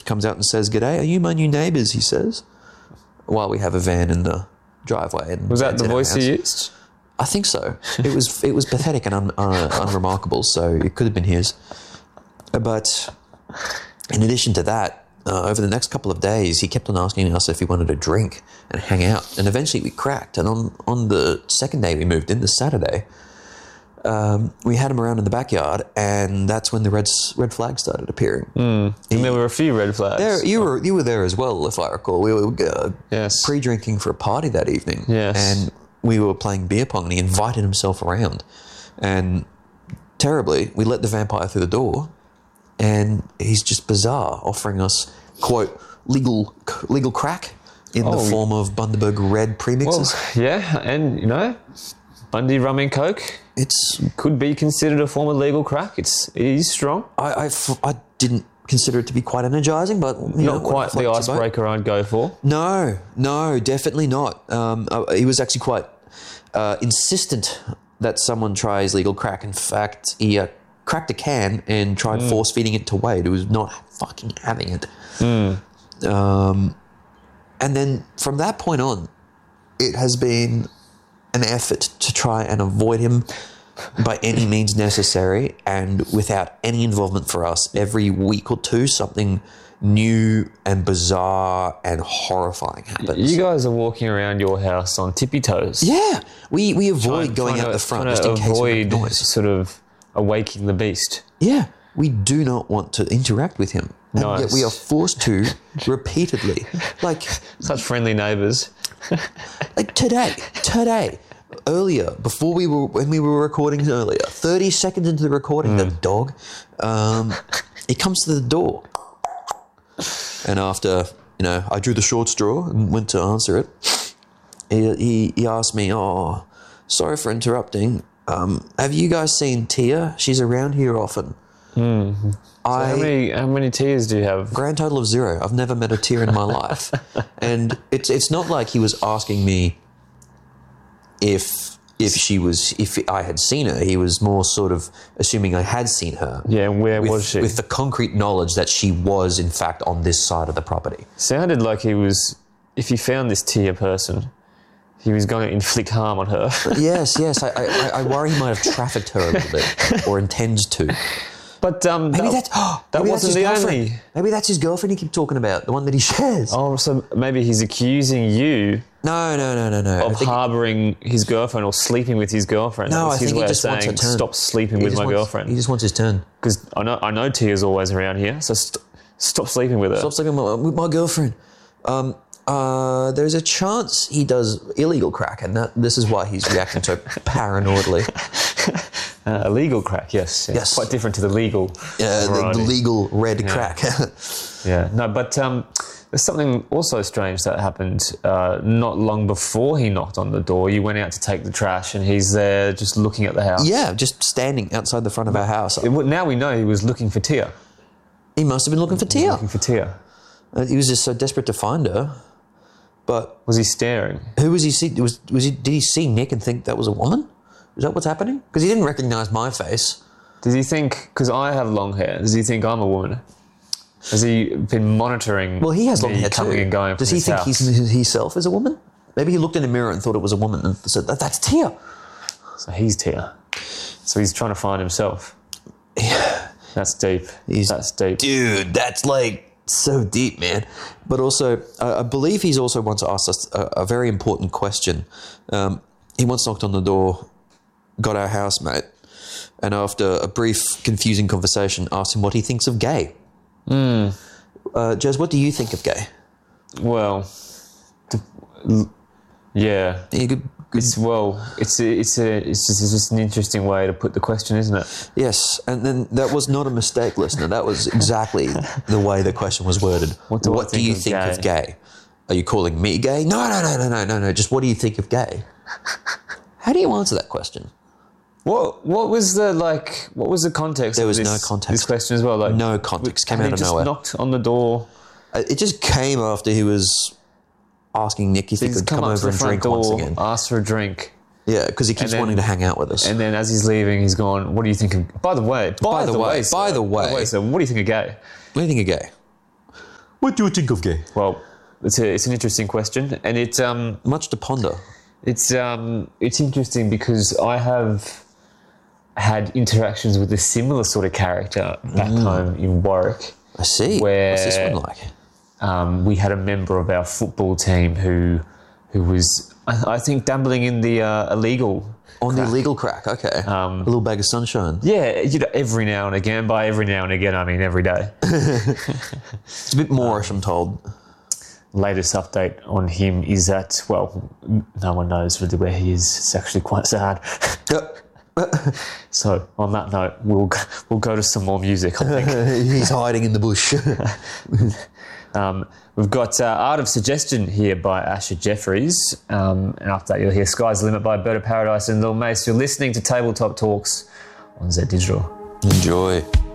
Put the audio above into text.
comes out and says, "G'day, are you my new neighbours?" he says, while we have a van in the driveway. And Was that the in our voice house. he used? I think so. It was pathetic and unremarkable, so it could have been his. But in addition to that, over the next couple of days, he kept on asking us if he wanted a drink and hang out. And eventually we cracked. And on the second day we moved in, the Saturday, we had him around in the backyard, and that's when the red flags started appearing. And there were a few red flags. You were there as well, if I recall. We were Yes. pre-drinking for a party that evening. Yes. And we were playing beer pong, and he invited himself around. And terribly, we let the vampire through the door, and he's just bizarre, offering us, quote, legal crack in the form of Bundaberg Red premixes. Well, yeah, and, Bundy rum and coke It's could be considered a form of legal crack. It is strong. I didn't consider it to be quite energizing, but Not quite the icebreaker I'd go for. No, definitely not. He was actually quite insistent that someone tries legal crack. In fact, he cracked a can and tried force feeding it to Wade, who was not fucking having it. And then from that point on, it has been an effort to try and avoid him by any means necessary, and without any involvement for us. Every week or two, something new and bizarre and horrifying happens. You guys are walking around your house on tippy toes. Yeah, we avoid going out the front just in case we make noise. Sort of awaking the beast. Yeah, we do not want to interact with him. And Nice. yet we are forced to repeatedly. Like Such friendly neighbours. today, earlier, when we were recording earlier, 30 seconds into the recording, the dog, he comes to the door. And after, I drew the short straw and went to answer it, he asked me, "Oh, sorry for interrupting. Have you guys seen Tia? She's around here often." How many tears do you have? Grand total of 0. I've never met a Tia in my life. And it's not like he was asking me if I had seen her. He was more sort of assuming I had seen her. Yeah, where was she? With the concrete knowledge that she was, in fact, on this side of the property. Sounded like he was, if he found this Tia person, he was going to inflict harm on her. Yes. I worry he might have trafficked her a little bit, or intends to. But Maybe that maybe wasn't his the girlfriend. only. Maybe that's his girlfriend he kept talking about, the one that he shares. Oh, so maybe he's accusing you No. of harbouring his girlfriend or sleeping with his girlfriend. No, That was I his think he way of just wants saying, her turn. stop sleeping with my girlfriend. He just wants his turn. Because I know Tia's always around here, so stop sleeping with her. Stop sleeping with my girlfriend. There's a chance he does illegal crack, and this is why he's reacting so paranoidly. Illegal crack, yes. Yes. Quite different to the legal. The variety. legal red crack. Yeah, no, but there's something also strange that happened not long before he knocked on the door. You went out to take the trash, and he's there just looking at the house. Yeah, just standing outside the front of our house. Now we know he was looking for Tia. He must have been looking for Tia. Looking for Tia. He was just so desperate to find her. But Was he staring? who was he see? Did he see Nick and think that was a woman? Is that what's happening? Because he didn't recognise my face. Does he think, because I have long hair, does he think I'm a woman? Has he been monitoring Well, he has long me hair coming too. and going from Does he his think house? he's himself as a woman? Maybe he looked in a mirror and thought it was a woman and said, "That's Tia." So he's Tia. So he's trying to find himself. That's deep. That's deep. Dude, that's like so deep, man. But also, I believe he's also wants to ask us a very important question. He once knocked on the door, got our housemate, and after a brief, confusing conversation, asked him what he thinks of gay. Jez, what do you think of gay? Well, yeah. You good? It's just an interesting way to put the question, isn't it? Yes, and then that was not a mistake, listener. That was exactly the way the question was worded. What do you think of gay? Are you calling me gay? No. Just what do you think of gay? How do you answer that question? What was the context? There of was this, no context. This question as well. Like No context. Came had out he of just nowhere. knocked on the door. It just came after he was asking Nick if he He's could come up to over the and front drink door, once again. asked for a drink, Yeah, because he keeps then- wanting to hang out with us. and then as he's leaving, he's gone. What do you think of? By the way, By the way, sir, what do you think of gay? What do you think of gay? What do you think of gay? Well, it's an interesting question, and it's Much to ponder. it's interesting because I have had interactions with a similar sort of character back home in Warwick. I see. Where- What's this one like? We had a member of our football team who was, I think, dabbling in the illegal. On the illegal crack, okay. A little bag of sunshine. Yeah, every now and again. By every now and again, I mean every day. It's a bit Moorish, I'm told. Latest update on him is that, well, no one knows really where he is. It's actually quite sad. So, on that note, we'll go to some more music, I think. He's hiding in the bush. We've got Art of Suggestion here by Asher Jeffries. And after that, you'll hear Sky's the Limit by Bird of Paradise and Lil Mace. You're listening to Tabletop Talks on Z Digital. Enjoy.